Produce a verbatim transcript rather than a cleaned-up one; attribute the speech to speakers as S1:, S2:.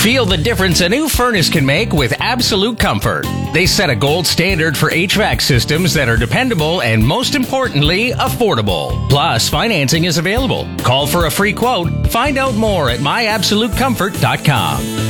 S1: Feel the difference a new furnace can make with Absolute Comfort. They set a gold standard for H V A C systems that are dependable and, most importantly, affordable. Plus, financing is available. Call for a free quote. Find out more at my absolute comfort dot com.